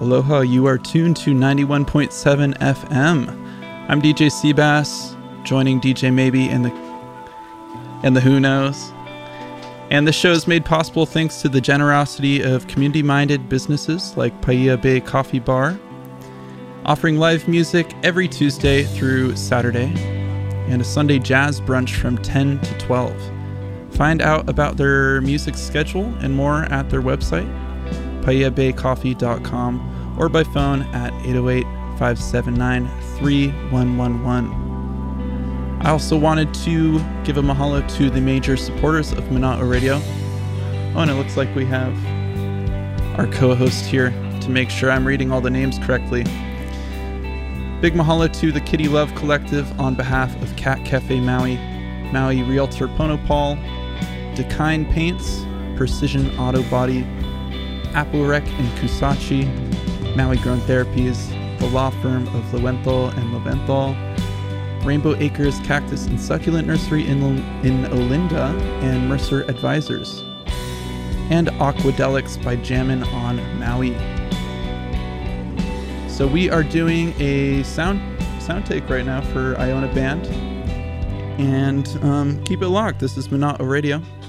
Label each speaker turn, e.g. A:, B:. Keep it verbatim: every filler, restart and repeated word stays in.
A: Aloha, you are tuned to ninety-one point seven F M. I'm D J Seabass, joining D J Maybe and the and the Who Knows. And the show is made possible thanks to the generosity of community-minded businesses like Paia Bay Coffee Bar, offering live music every Tuesday through Saturday, and a Sunday jazz brunch from ten to twelve. Find out about their music schedule and more at their website, paia bay coffee dot com, or by phone at eight oh eight, five seven nine, three one one one. I also wanted to give a mahalo to the major supporters of Mana'o Radio. Oh, and it looks like we have our co-host here to make sure I'm reading all the names correctly. Big mahalo to the Kitty Love Collective on behalf of Cat Cafe Maui, Maui Realtor Pono Paul, Dekine Paints, Precision Auto Body, Apple Rec and Kusachi, Maui Grown Therapies, the law firm of Lowenthal and Lowenthal, Rainbow Acres Cactus and Succulent Nursery in, in Olinda, and Mercer Advisors, and Aquadelics by Jammin' on Maui. So we are doing a sound sound take right now for Iona Band, and um, keep it locked. This is Mana'o Radio.